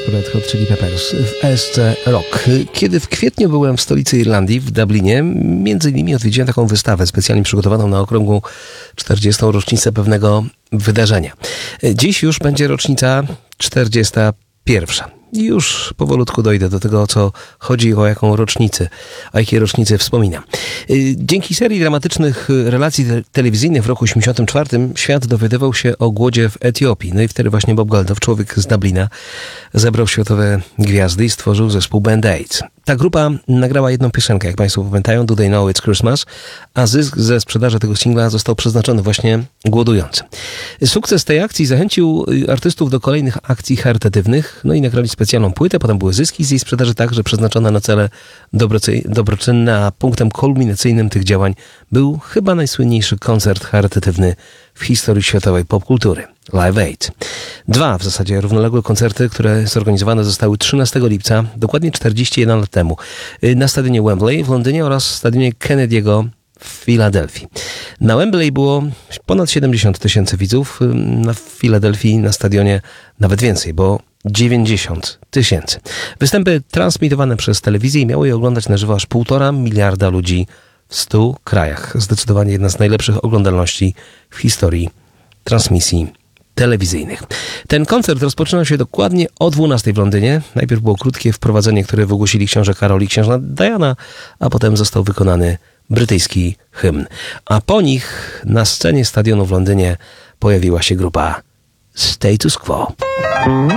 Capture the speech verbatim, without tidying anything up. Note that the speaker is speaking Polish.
zespół Red Hot Chili Peppers w S C Rock. Kiedy w kwietniu byłem w stolicy Irlandii, w Dublinie, między innymi odwiedziłem taką wystawę specjalnie przygotowaną na okrągłą czterdziestą rocznicę pewnego wydarzenia. Dziś już będzie rocznica czterdziesta pierwsza. I już powolutku dojdę do tego, o co chodzi, o jaką rocznicę, o jakiej rocznicy wspominam. Dzięki serii dramatycznych relacji te- telewizyjnych w roku osiemdziesiątym czwartym świat dowiadywał się o głodzie w Etiopii. No i wtedy właśnie Bob Geldof, człowiek z Dublina, zebrał światowe gwiazdy i stworzył zespół Band Aids. Ta grupa nagrała jedną piosenkę, jak Państwo pamiętają, Do They Know It's Christmas, a zysk ze sprzedaży tego singla został przeznaczony właśnie głodującym. Sukces tej akcji zachęcił artystów do kolejnych akcji charytatywnych, no i nagrali specjalną płytę, potem były zyski z jej sprzedaży także przeznaczone na cele dobrocy- dobroczynne, a punktem kulminacyjnym tych działań był chyba najsłynniejszy koncert charytatywny w historii światowej popkultury. Live Aid. Dwa w zasadzie równoległe koncerty, które zorganizowane zostały trzynastego lipca, dokładnie czterdzieści jeden lat temu, na stadionie Wembley w Londynie oraz stadionie Kennedy'ego w Filadelfii. Na Wembley było ponad siedemdziesiąt tysięcy widzów, na Filadelfii na stadionie nawet więcej, bo dziewięćdziesiąt tysięcy. Występy transmitowane przez telewizję miały je oglądać na żywo aż półtora miliarda ludzi w stu krajach. Zdecydowanie jedna z najlepszych oglądalności w historii transmisji telewizyjnych. Ten koncert rozpoczynał się dokładnie o dwunastej w Londynie. Najpierw było krótkie wprowadzenie, które wygłosili książę Karol i księżna Diana, a potem został wykonany brytyjski hymn. A po nich na scenie stadionu w Londynie pojawiła się grupa Status Quo.